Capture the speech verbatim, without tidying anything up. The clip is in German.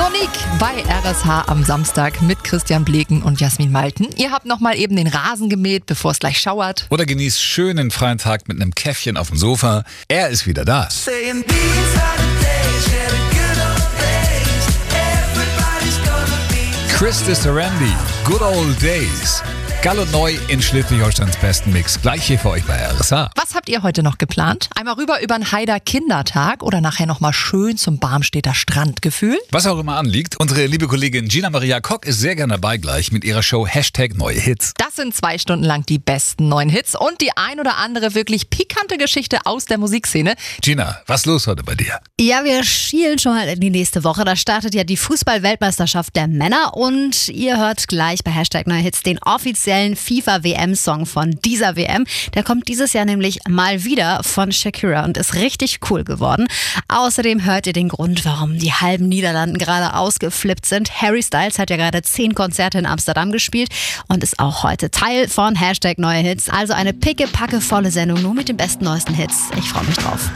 Monique bei R S H am Samstag mit Christian Bleken und Jasmin Malten. Ihr habt noch mal eben den Rasen gemäht, bevor es gleich schauert. Oder genießt schönen freien Tag mit einem Käffchen auf dem Sofa. Er ist wieder da. Chris Randy, Good Old Days. Gall und neu in Schleswig-Holsteins besten Mix. Gleich hier für euch bei R S H. Was habt ihr heute noch geplant? Einmal rüber über den Haider Kindertag oder nachher noch mal schön zum Barmstedter Strandgefühl? Was auch immer anliegt, unsere liebe Kollegin Gina Maria Kock ist sehr gerne dabei gleich mit ihrer Show Hashtag Neue Hits. Das sind zwei Stunden lang die besten neuen Hits und die ein oder andere wirklich pikante Geschichte aus der Musikszene. Gina, was ist los heute bei dir? Ja, wir schielen schon mal in die nächste Woche. Da startet ja die Fußball-Weltmeisterschaft der Männer und ihr hört gleich bei Hashtag Neue Hits den offiziellen FIFA-W M-Song von dieser W M. Der kommt dieses Jahr nämlich mal wieder von Shakira und ist richtig cool geworden. Außerdem hört ihr den Grund, warum die halben Niederlanden gerade ausgeflippt sind. Harry Styles hat ja gerade zehn Konzerte in Amsterdam gespielt und ist auch heute Teil von Hashtag Neue Hits. Also eine pickepackevolle Sendung nur mit den besten neuesten Hits. Ich freue mich drauf.